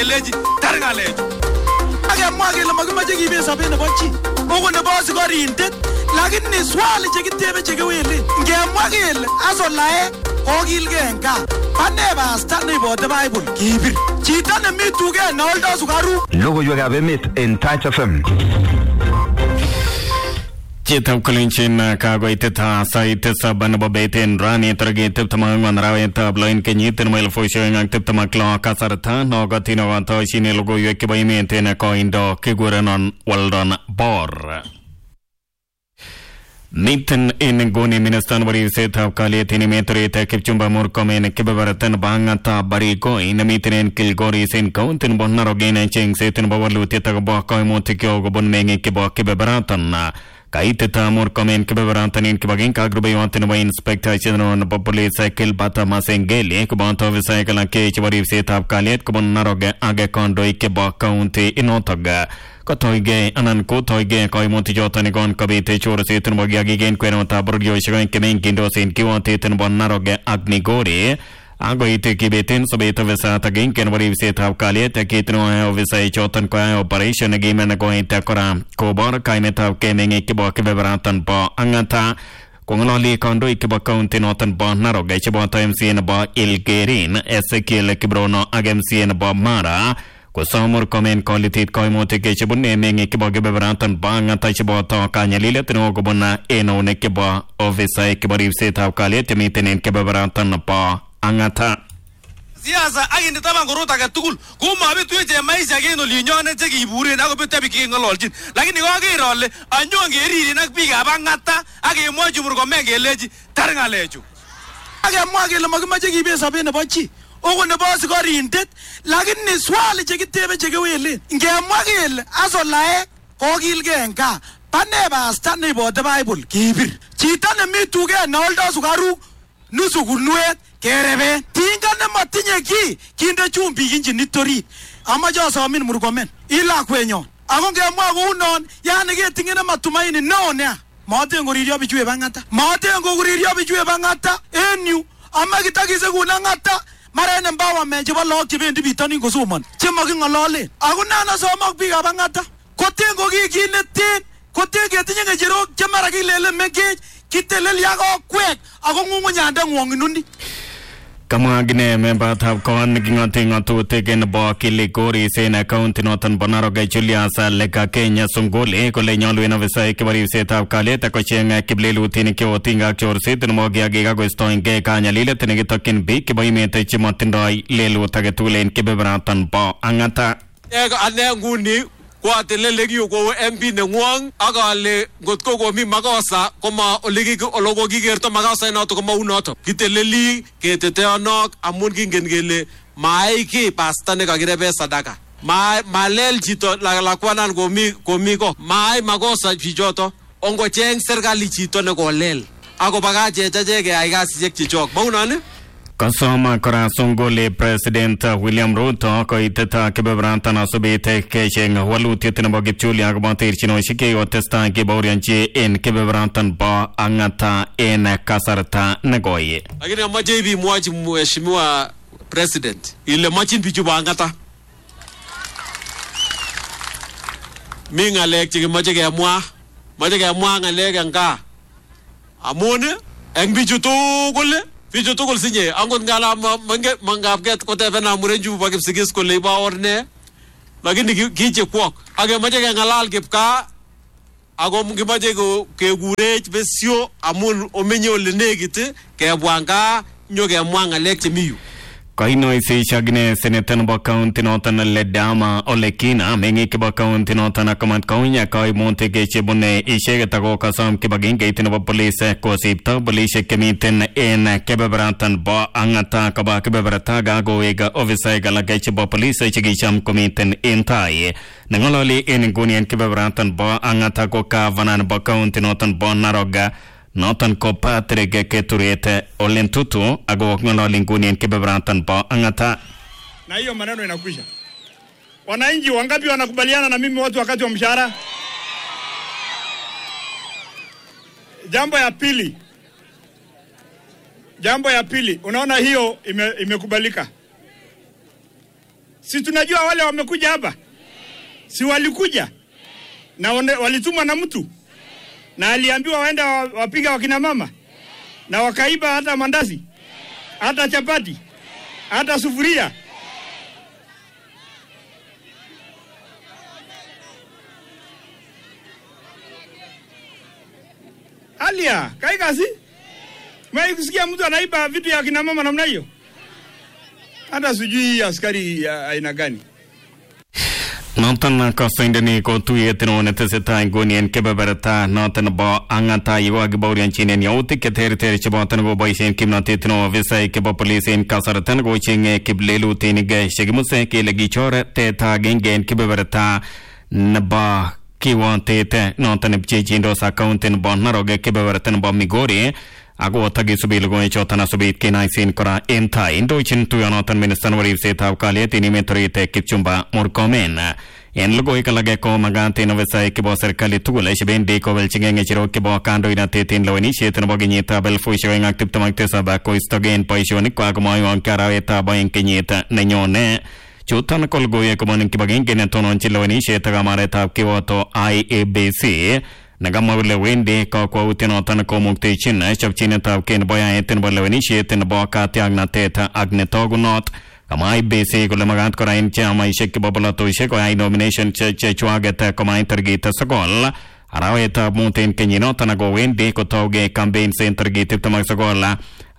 ngeleji tar ngalechu. Akemwa kele makimache kibe sobet nebo chi. Oko nebo asikorindet lakini swali chekitebe chekewelen. Ngemwa kele asolae kokilgei en gaa. Pane pasta neibote Bible kibir. Chito nemi tuget neoldo sukaruk. Logoiwekab emet en Touch FM. Chitab Kolinchin kagoiteta sait saba nebo beten rani target tiptamangwan arawetab loin kenyit nebo 2026 kasarta nokotino kotoshine logoiwek chebo emet en koindo kikurenon Weldon Bor. Miten en nguni minister nebo ribsetab kalyet en emet orit Kipchumba Murkomen kebebertan bang'atab Baringo nemiten en Kilgoris en county nebo Narok en chengset nebo walutiet akobo koimutik kobun meng'ik chebo kebeberatan. Kaiteta Murkomen kebeberatan en kibagenge ak rubeiwot nebo Inspector General nebo Police Gilbert Masengeli koboto ofisaek alak chebo ribsetab kalyet kobun Narok ak kondoik chebo county inotok. Kotoige anan kotoige koimutik choton kon kobit chorset nebo kiagik en kwenutab bororioshek oeng chemengindos en kiwotet nebo Narok ak Migori. Agoite kibeten sobet ofisat agenge nebo ribsetab kalyet kitinoe ofisai choton koyai operation nekimen koite kora kobor kaimetab meng'ik chebo kebeberatan bo Ang'ata. Kong'ololi kandoik chebo county noton bo Narok cheboto MCA nebo Ilkerin Ezekiel Kibrono ak MCA nebo Mara kosom Murkomen kolitit koimutik chebune meng'ik chebo kebeberatan bo Ang'ata cheboto kanyalilet neo kobun en eunek chebo ofisaek chebo ribsetab kalyet chemiten en kebeberatan bo Ang'ata. Siasa akinde taban korot age tugul komabitu chemaisha en olinyonet chekiburen akobete biik keng'ololchin lakini koker ale anyon keririn ak biikab Ang'ata akemwochi Murkomen kelechi tar ngalechu. Akemwa kele makimache kibe sobet nebo chi. Oko nebo asikorindet lakini swali chekitebe chekewelen. Ngemwa kele asolae kokilgei en gaa. Pane pasta neibote Bible kibir. Chito nemi tuget neoldo sukaruk nusu kunwet kereben. Tinga nematinye ki kinde chumbik injinit orit. Amache asomin Murkomen ilakwenyon. Ako ngemwa kounon yani ketinye matumaini neo nea. Maten koririo bichu eb Ang'ata. Maten koririo bichu eb Ang'ata en yu. Ama kitakisekun Ang'ata mara en empowerment chebo lagok chebendi bitonin kosomoni chemaking'ololen. Ako nana somak biikab Ang'ata koten kokikineten koten ketinye ng'echerok chemara kilele mengech kiteleli ak okwek ako ng'ung'unyanda ng'wong'inuni. Kamwa agine membatab kon king'ote ng'otutik nebo Kilgoris en county noton bo Narok Julius Leka Kenya Sungole kole nyolu en ofisaek chebo ribsetab kalyet kocheng kiplelutinik cheotinge ak chorset nebo kiagik ak koistoengei kanyalilet nekitokyin biik chebo emet chemotindoi lelut agetugul en kebeberatan bo Ang'ata. Ane nguni kwatelele kiyo ko MP nengwong akale ngotko komi makosa koma oloko kikerto makosa inoto koma unoto kiteleli keteteonok amun kingen kele maiki pasta nekakirebe sadaka malel chito lakwanan komi ko mai makosa chichoto ongocheng serikali chito nekolel akobakach chechache keyai kasisiek chichok maunani. Kasoma kora Sungole President William Ruto koiteta kebeberatan asubit kecheng walutiet nebo Kipchuli akobo terchinoshek chekotestai kebaorionchi en kebeberatan bo Ang'ata en kasarta nekoi. Lakini amache ibimwochi mheshimiwa President ile machin bichu bo Ang'ata mi ng'alek chekimache kemwa ng'alek en gaa amun en bichu tugul sinye angot ngala mangapket kotebena murenju bo Kipsigis kole iba orne lakini kiche kwok akemache keng'alal kipkaa ako kimache kegurech besio amun omenye ole negit kebwa gaa nyo kemwa ng'alek chemiyu. Kainoisesh agine seneta nebo county noton Ledama Olekina meng'ik chebo county noton akamat kaunya kaimutik chebune icheket ako kasom kibagengeit nebo police kosipto polisiek chemiten en kebeberatan bo Ang'ata koba kebeberata kowek ofisaek alak chebo police chekicham komiten en tai. Neng'ololi en nguni en kebeberatan bo Ang'ata ko gavana nebo county noton bo Narok noton ko Patrick Keturet Olentutu ako ng'ololi nguni en kebeberatan bo Ang'ata. Na hiyo maneno inakwisha. Wananchi wangapi wanakubaliana na mimi watu wakati wa mshahara? Jambo ya pili, unaona hiyo imekubalika. Si tunajua wale wamekuja hapa. Si walikuja. Na walitumwa na mtu. Na aliambiwa waenda wapiga wakina mama. Na wakaiba hata mandazi. Hata chapati. Hata sufuria. Alia, kai kazi? Mimi kusikia mtu anaiba vitu ya kina mama namna hiyo. Hata sijui askari aina gani. Notan ka sendeni ko tuyet no neteseta ngoni en kebeberta notan ba angata yiwag bawrian chinen yauti ke ter chibatan go baisen kimnatet no visai ke police en kasaratan go chinge kiblelu tinige shegimuse ke legi chore te ta gengen kebeberta naba kiwante te notan bchechindo sa accountant bon naroge kebebertan ba migori ago tagi subil go chotana subit ke naisin kora enta indochin tu yonotan ministan wari se taw kale tini metri te kipchumba morkomen en logo ikalage ko magante no vesai ke bo serkali tugule shben de ko welchingenge chiro ke bo kando ina tetin lo ni shetan bo genyeta bel fuisho en active tamakte saba ko istogen paishoni ko agmoy on karaweta bo en kenyeta nenyone chutan kolgo ye ko monin ke bagenge ne tonon chilo ni sheta mare ta ke woto IABC nagamawle wende ka ko uteno tan ko mukte chin chapchine ta ken boya eten bolweni sheten bo ka tyagna teta agne togunot kamai base ko lamagat ko rain chama ishek bobla to ishek ko ai nomination che chwageta ko mai targeta sagol araweta muten kenyino tan go wende ko toge campaign center gite tamak sagola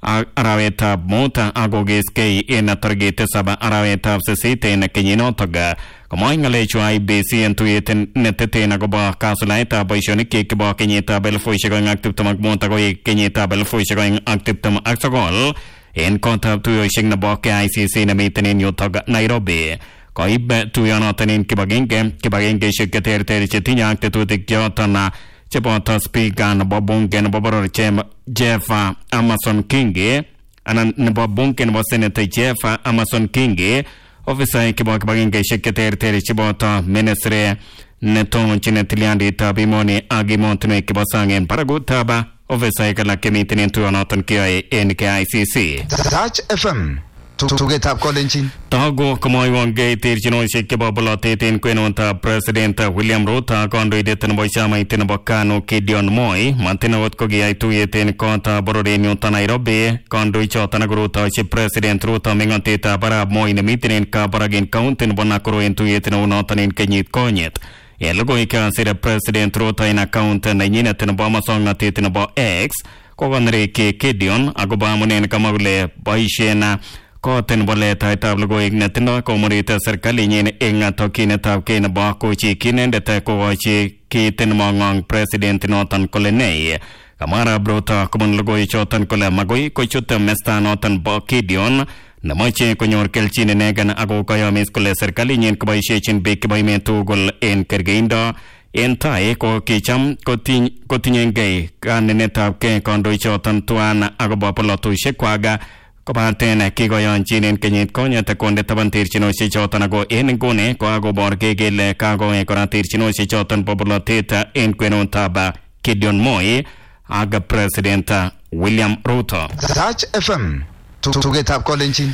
araweta mota agoge skei en targeta saba araweta sesite na kenyino toga kamai ngale chwai base en tuyeten netete na go ba kasulaita boishoni ke ba kenyeta bel foishe go active tamak mota go kenyeta bel foishe go active tamak aksagol en konta tuyo shing na ba ke ICC na miten yotoga Nairobi ko ibe tuyo notanin kibagenge shiketer chetinya acte tutik jotana chepota speaker na babunge na babaror Jeff Amason Kingi anan na babunge na Senator Jeff Amason Kingi officer kibagenge shiketer chepota ministre neton chinetiliandi tabimoni agimontne kibasangen paragutaba officer kala kemiten tuyo notan kia NKICC Touch FM tugetap kolenjin tago komoy wonge terchino sheke babala teten kwenonta president William Ruto kondoidet no boyama iten bakano Gideon Moi mantena wot ko gi aitu yeten konta borore nyota Nairobi kondoi chotana guruta chi president Ruto menganteta para Moi ne mitinen ka baragen countin bonakoro entu yeten unotanin kenyit konyet elogo ika sira president Ruto in account na nyina ten bama songa teten bo X ko ganre ke Gideon agoba munen kamagule baishena koten bole taita logo ignetino komorita serkali nyene enga tokine tawkene ba ko chi kinende ta ko chi kiten mangong president notan kolenei kamara brota komon logo ichotan kole magoi ko chute mesta notan ba Gideon na moche ko nyor kelchine negan ago kayo mis kole serkali nyen ko baishechin bek baymetu gol en kergeindo entae ko kicham kotinyengei kanene tawke kondo ichotan tuana ago ba polotu shekwaga Kobarten kigoyon chinen kenyit konyete konde taban tirchino si chotan ago en ngune ko ago borge gele kago e kora tirchino si chotan populoteta en kwenon taba Gideon Moi aga president William Ruto Touch FM tugetap kolenjin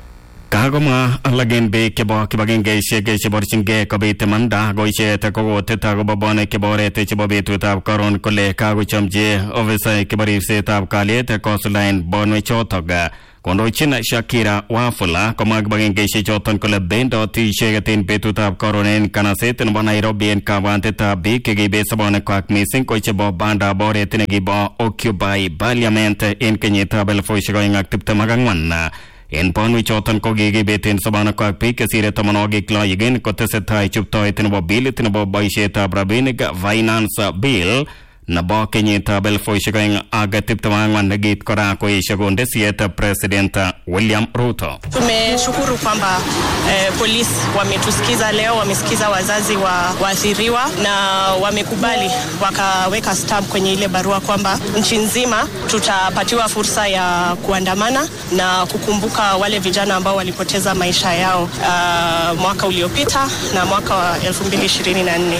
Kagoma alagen be kebo kibagenge shege chiborchinge kobite manda goishe ta kogo teta go babone keborete chibobetu tab karon kole kago chamje officer kibari se tab kalete kosulain bonwe chotoga kondo china Shakira Wafula komag bagenge she choton kole bendo ti shegatin betu tab karonen kanaseten bo Nairobi en kawante tab kege be sabone kwak missing ko chebo banda borete ne gibo occupy parliament en kenyeta bel foishe going active tamagangwanna en ponu chotan ko gege beten sabana ko pe ke sire tamanoge kla igen ko tesetai chupto eten bo bill eten bo baisheta brabenig finance bill na ba kenyeta bel foishigang agatip tamangwan nagit kora ko ishagonde sieta president William Ruto. Tumeshukuru kwamba polisi wametusikiza leo, wamesikiza wazazi wa waathiriwa na wamekubali wakaweka stamp kwenye ile barua kwamba nchi nzima tutapatiwa fursa ya kuandamana na kukumbuka wale vijana ambao walipoteza maisha yao mwaka uliopita na mwaka wa 2024.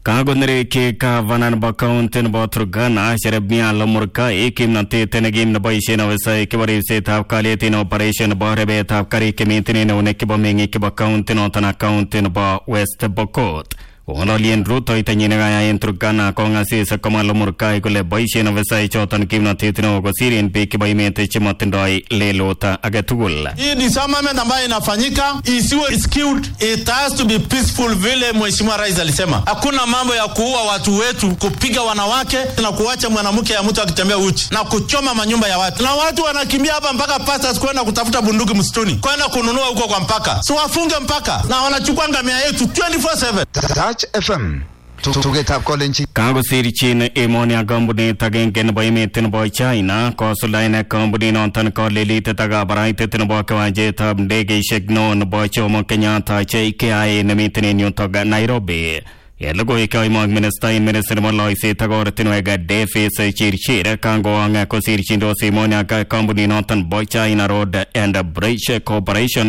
Kagonereke Kavanan Bakauntin Botrugana, Sherabia Lomurka, Kimnate, Tenegim, the Baishina Vesai, Kivari set of Kalitin operation, Borebet of Karikimitin, Nekibomingi Kibacountin, on accounting about West Bokot. Onolian Ruto Itanina in Trugana, Kongasi, Sakamalo Murkai, Gule Baishin of Vesai, Chotan Kimnatino, Gosirian, Piki by Mete Chimotindoi, Lelota, Agatul. Hii disarmament ambayo inafanyika isiwe skewed, it has to be peaceful vile Mheshimiwa Rais alisema. Hakuna mambo ya kuua watu wetu, kupiga wanawake na kuacha mwanamke ya mtu akitembea uchi na kuchoma manyumba ya watu. Na watu wanakimbia hapa mpaka pastors kwenda kutafuta bunduki msituni, kwenda kununua huko kwa mpaka. So wafunge mpaka na wanachukua ngamia yetu 24/7. FM tugetap kolenjin Kagosirchin emonia company tagengen by metin boy China kosuline company nontan ko lelite taga baraite tin bo kawaje tab ndege shegnon bo chomo Kenyatta JKI nemitin nyutoga Nairobi Yelogo ikai mag minister moloi se tagor tinwega defense chirchira kango anga kosirchin do emonia company nontan boy China Road and Bridge Corporation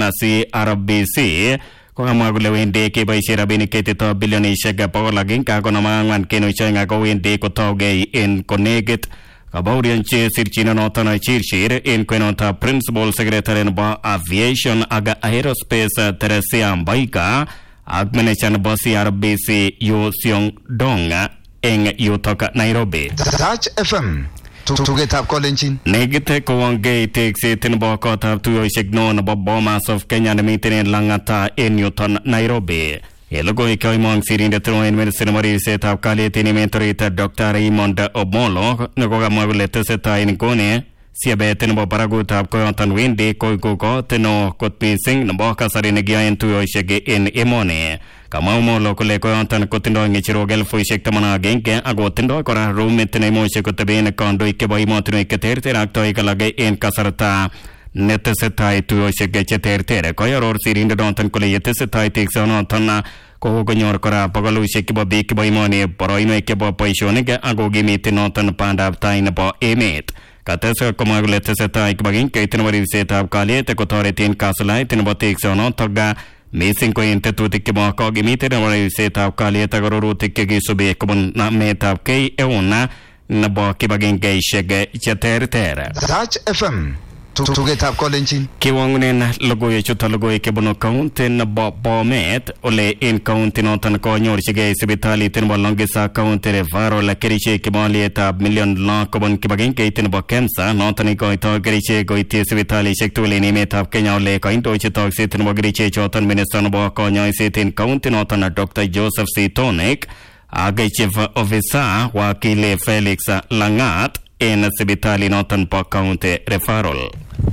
CRBC Kung magula wende ke by share benikete to billion shega power laging kako na mangan keno changa ko wende ko toge in connect kabaurian che sirchina notana chirchir in kwenota principal secretary ba aviation aga aerospace Teresia Mbaika agmenechan bosi RBC Yu Seong Donga eng yutoka Nairobi Touch FM tugetap kolenjin negite ko wange taxi tin bo ko tap tu signo na bomas of Kenya na mitin langata in Newton Nairobi Yelogo ikai mong sirin de troin minister mari se tap kale tin mentorita Dr. Raymond Omolo nagoga magulete se ta in kone siabe tin bo paragu tap ko tan winde ko teno kotpi sing na bo kasari ne gya en tu shege in emone kama Omolo ko le ko tan ko tindo ngichiro gel foi sekta mana genke ago tindo kora room tene mo se ko tebe kondo ikke bai mo tene ke terte rakto ikalage en kasarta netesetai tu shege terte ko yoror sirin de don tan ko le yetesetai tiksono tan ko nyor kora pagalu sheki bo bik bai mo ne poroino ikke bo paishone ke ago gimiti no tan panda tain bo emet Katesa komagulete setai kbagin kaitin wari setab kale te kotore tin kasulai tin bo tiksono toga Missing ko inte tutik ke mo ko gimite na wala setab kale ta gorutik ke subi ko na metab ke euna na bo ke bagin ke shege chater Touch FM tugetap kolenjin kiwangunen logo ye chuta logo ke bono county na bo met ole in county no tan ko nyor shige sibitali tin bo longisa county re varo la keriche ke mali ta million la ko bon ke bagin ke tin bo kensa no tan ko to keriche ko ite sibitali shektule ni metab Kenya ole ko into chitok se tin bo keriche chotan minister no bo ko nyoy se tin county no tan Dr. Joseph C. Tonek age chief officer wakile Felix Langat in sibitali no tan po county referral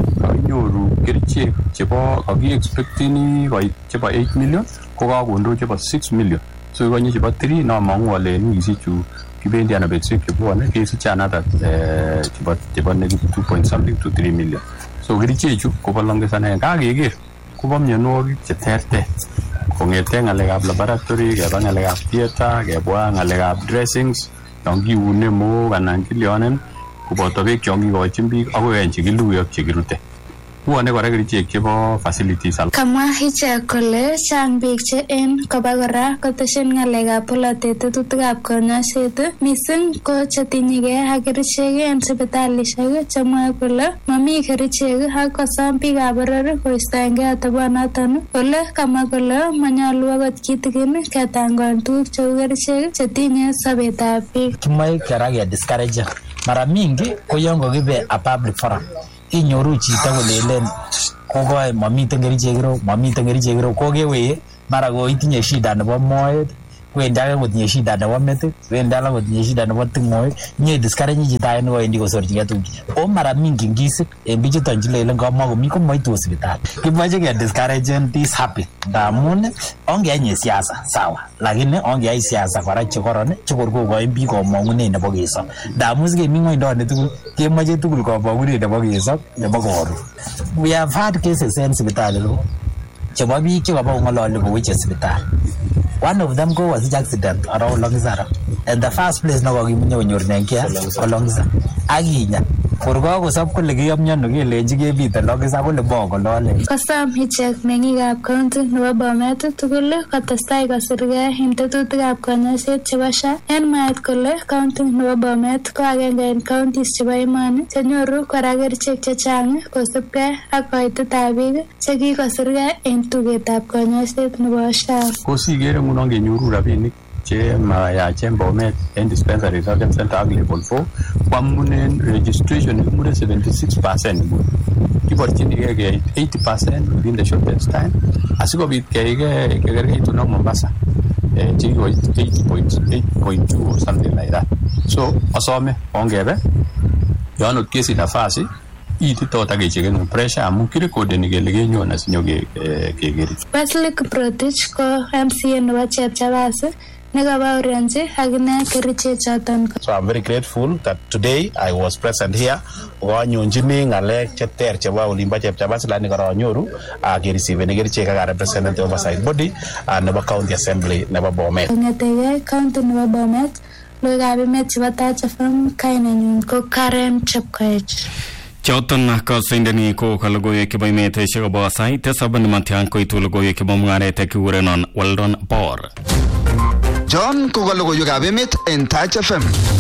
nyoru kerichek chebo kaki expectini koit chebo 8 million ko kakondo chebo 6 million so konye chebo 3 na mangu wale ni isichu kibendi ana betsek chebone kesicha another chebo negative 2.something to 3 million so kerichechu kobo longesane kakeker kobo mionwogik cheterter kongete ngalekab laboratory keba ngalekab theater kebwa ngalekab dressings yangiune mo anan kilionen koboto beek chongikochin biik akoi en chekiluyo ak chekirute Buone kora kerichek chebo facilities kamwa ichek kole chang biik che en koba kora koteshin ngalekab polatet tetutikab konyoiset mising ko chetinyegei ak kerichek en sipitalishek chemwoe kole mami kerichek ak kosom biikab boror koistoengei atebonoton ole kamwa kole manyalu akot kitigin ketangon tuguk cheu kerichek chetinye sobetab biik kimoe kora ke discourage mara mingi ko yon kokibe a public forum inyoru chito kolelen kokoi mamiten kerichek ro kokewe mara ko itinye shida nebo moet wenda kotinye shida nebo metit wenda kotinye shida nebo tingoek nye discourage chito ane koendi kosorchigei tuguk o mara mingi ngisip en bichuton chilelen kamakomi komoitu hospitali kimache ke discourage this habit ndamun ongeanye siasa sawa lakini ongeai siasa kora chekoron chekor kokoin biik komongunet nebo kesob ndamun sikemi ng'wondoni tugul kemoche tugul komongunet nebo kesob nebo koron we have had cases en sipitali chebo biik chekobo kong'ololi koweche sipitali. One of them was accident around Longisara. And the first place no kokimunye konyorunen care ko Longisa. Akinya Kor kakosop kole kiyomyono kelenji kebite lokisa kole bongolole. Kosom ichek meng'ikab county nebo Bomet tugul kotestai kosirgei eng tetutikab konyoiset chebo SHA en mwaet kole county nebo Bomet ko agenge en counties chebo emoni chenyoru kora kerichek chechang kosubkei ak koitetab biik chekikosirgei en tugetab konyoiset nebo SHA. Kosikere ngunon kenyoru rabinik che mayachen Bomet en dispensary health center ak level 4 kwamunen registration kimure 76% nguno. Kiborchinigei ke 80% within the shortest time asikobit kekerkeitu na Mombasa chiko 8.2 or something like that. So asome ongebe yon kesi nafasi ititot akechekenu pressure amu kirekodeni kele kenyon asinyo kekeri. Wesley Kiprotich ko MCA nebo Chepchabas nekabaorianji akine kerichek choton. So I'm very grateful that today I was present here. Wanyonjini ngalek cheter chebo olimbo Chepchabas lani karanyoru kereceive kerichek ak representative oversight body nebo county assembly nebo Bomet. Ngetege county nebo Bomet loikab emet chebo Taach FM kainenyin ko Karen Chepkoech. Choton kasindeni ko kalogoywek chebo emet chekobo sait tisab nematyan koitu logoywek chebo mung'aret kikurenon Weldon Bor. John ko kalogoywekab emet en Taach FM.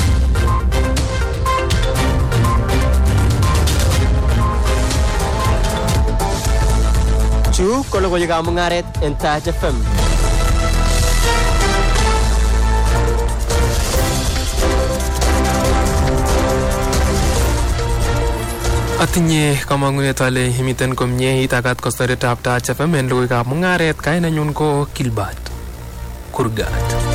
Chu ko logoywekab mung'aret en Taach FM. Atinye kamang'unet ale imiten komie itagat kostoretab Taach FM en logoywekab mung'aret. Kainenyu ko Gilbert Kurgat.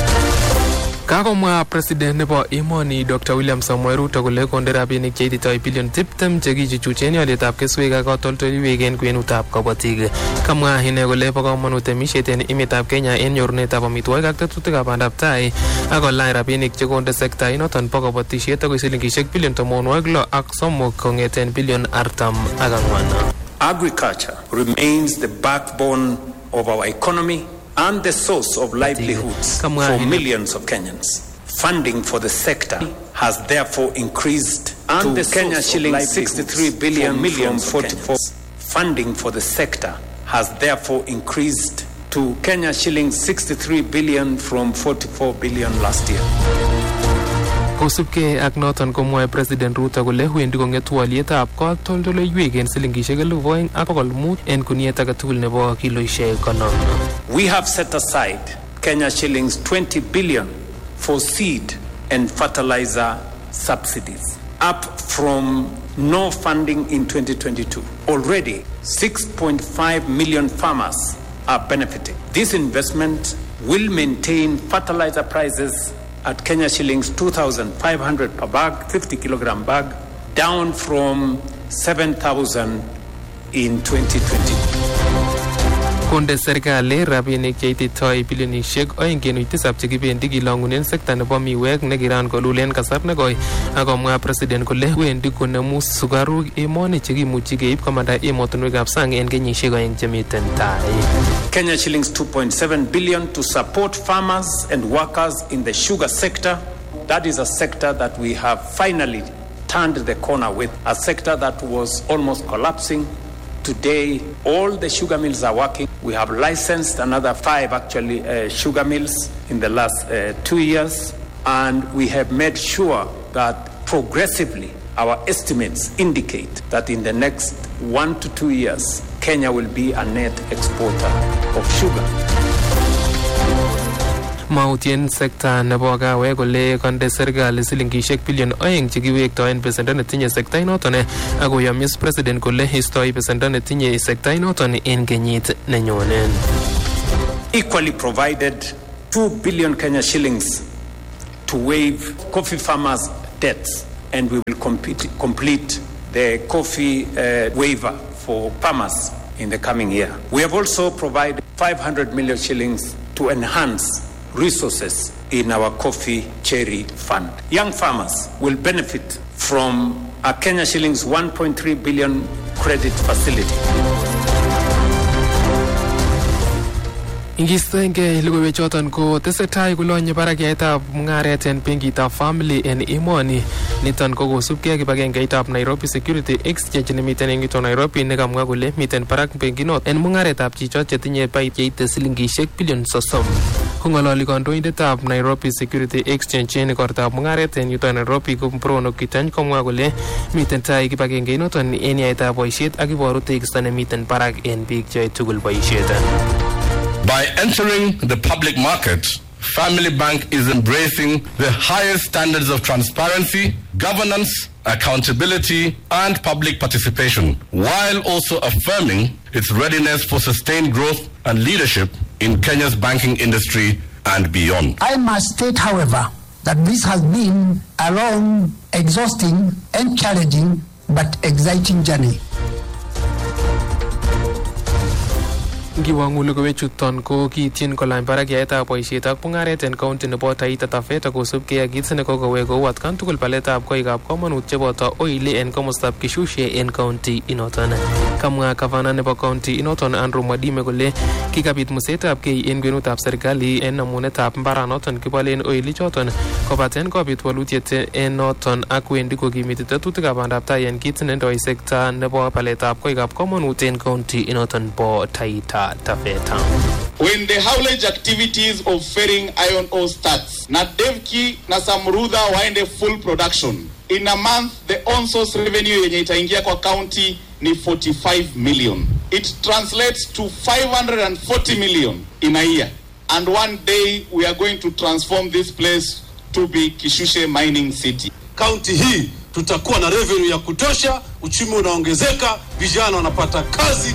Kakomwa president nebo emoni Dr. William Samoei Ruto kole konde rabinik cheititoi bilion 20 chekichuchuchen olietab keswek ak katoltoliwek en kwenutab kabotik. Kamwa ine kole bo komonut temisiet en emetab Kenya en nyorunetab amitwogik ak tetutikab bandab tai ak kolany rabinik chekonde sekta inoton bo kabatisiet akoi silingisiek bilion 63 kong'eten bilion 44. Agriculture remains the backbone of our economy and the source of livelihoods for millions of Kenyans. Funding for the sector has therefore increased to Kenya shillings 63 billion from 44. Funding for the sector has therefore increased to Kenya shillings 63 billion from 44 billion last year. Kosubkei ak noton komwae President Ruto kole wendi kong'etu olietab katoltoliwek en silingisiek 2,500 en kuniet age tugul nebo kiloisiek 50. We have set aside Kenya shillings 20 billion for seed and fertilizer subsidies, up from no funding in 2022. Already 6.5 million farmers are benefiting. This investment will maintain fertilizer prices at Kenya shillings 2,500 per bag, 50 kilogram bag, down from 7,000 in 2020. Konde serikali rabinik cheititoi bilionisiek 2.7 chekibendi kilong'unen sekta nebo miwek nekiran kolulen kasar nekoi akomwa president kole wendi konemu sukaruk emoni chekimuchi keib komanda emotinwekab sang en kenyisiek 2 chemiten tai. Kenya shillings 2.7 billion to support farmers and workers in the sugar sector. That is a sector that we have finally turned the corner with, a sector that was almost collapsing. Today, all the sugar mills are working. We have licensed another 5 sugar mills in the last 2 years, and we have made sure that progressively our estimates indicate that in the next 1 to 2 years, Kenya will be a net exporter of sugar. Mautien sekta nebo kawek kole konde serikali silingisiek bilion 2 chekiwektoen besendo netinye sekta inoton akoyomis president kole istoi besendo netinye sekta inoton en kenyit nenyonen. Equally provided 2 billion Kenya shillings to waive coffee farmers' debts, and we will complete the coffee waiver for farmers in the coming year. We have also provided 500 million shillings to enhance resources in our coffee cherry fund. Young farmers will benefit from a Kenya shillings 1.3 billion credit facility. Ingistenge logoiwek choton ko tesetai kolonye barakiatab mungaret en benkitab Family en emoni. Niton ko kosubkei kibagengeitab Nairobi Security Exchange nemiten en yuton Nairobi nekamwa kole miten barak benkinot en mungaretab chichot chetinye bait yeite silingishek bilion 30. Kongololi kandoindetab Nairobi Security Exchange en ikortab mungaret en yuton Nairobi ko Brono Kitany komwa kole miten tai kibagengeinoton en yaetab boisiet ak iboru tekisto nemiten barak en biik cheyoe tugul boisiet. By entering the public market, Family Bank is embracing the highest standards of transparency, governance, accountability, and public participation, while also affirming its readiness for sustained growth and leadership in Kenya's banking industry and beyond. I must state, however, that this has been a long, exhausting, and challenging but exciting journey. Ngiwangu logoiwechuton ko kiityin kolany barak yaetab boisiet ak mungaret en county nebo Taita Taveta kosubkei ak kit nekokowek kou atkan tugul paletab koikab komonut cheboto oili en komostab Kishushe en county inoton. Kamwa gavana nebo county inoton Andrew Mwadime kole kikabit musetab kei en kwenutab serikali en namunetab mbaranoton kibolen oili choton kobaten kobit walutiet en noton ak wendi kokimiti tetutikab bandab tai en kit nendoi sekta nebo paletab koikab komonut en county inoton bo Taita Taveta. When the haulage activities of ferrying iron ore starts, na Devki na Samrudha waende full production. In a month, the on-source revenue yenye itaingia kwa county ni 45 million. It translates to 540 million in a year. And one day, we are going to transform this place to be Kishushe Mining City. County hii tutakuwa na revenue ya kutosha, uchumi unaongezeka, vijana wanapata kazi.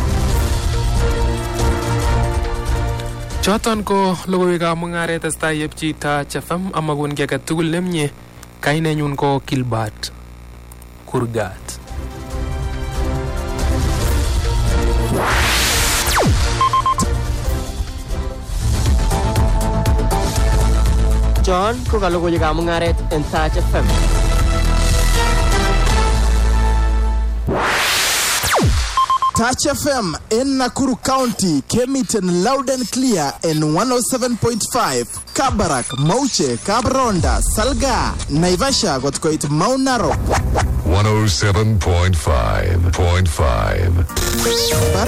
Choton ko logoiwekab mungaret testai yepchi Touch FM amakon ki age tugul nemie. Kainenyun ko Gilbert Kurgat. John ko logoiwekab mungaret en Touch FM. Touch FM in Nakuru County came it in loud and clear in 107.5. Kabarak, Mauche, Kabronda, Salga, Naivasha got quite Mount Narok. 107.5.